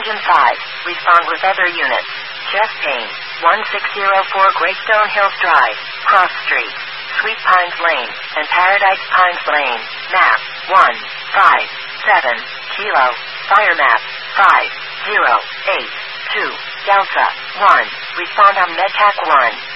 Engine 5, respond with other units. Chest pain, 1604 Greystone Hills Drive, Cross Street, Sweet Pines Lane, and Paradise Pines Lane. Map, 157, Kilo, Fire Map, 5082, Delta, 1, respond on MedTac 1.